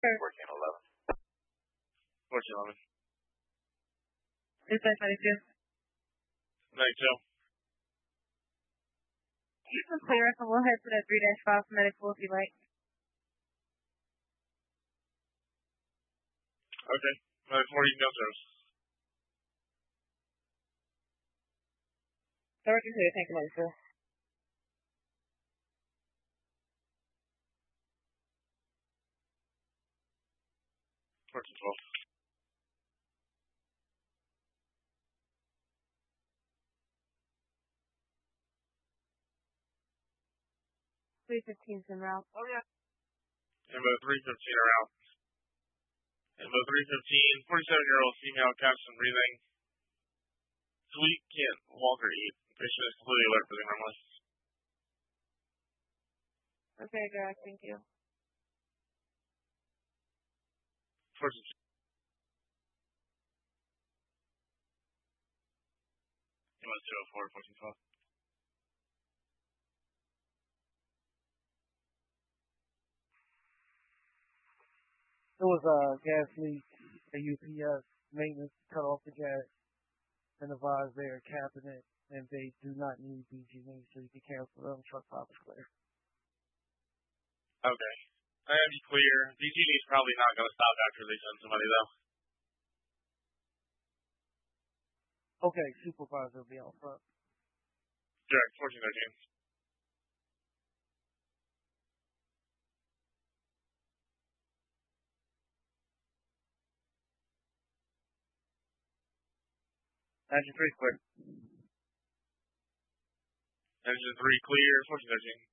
1411. 1411. 2592. 92. You can clear us and we'll head to that 3-5 for medical if you like. Okay. 40 downstairs. Sergeant here, thank you, sir. Fourteen 12. .315's en route. Oh yeah. Ambo 315 around. Ambo 315, 47-year-old female captain breathing. Sweet, can't walk or eat. Patient is completely alert for the anomaly. Okay, guys, thank you. 14. Ambo 204, 14 12. There was a gas leak, a UPS maintenance cut off the gas, and advised they are capping it, and they do not need BG&E, so you can cancel them. Truck stop is clear. Okay. I have you clear. BG&E is probably not going to stop after they send somebody, though. Okay, supervisor will be out front. Direct, 1413. Engine 3 clear. Engine 3 clear, 1413.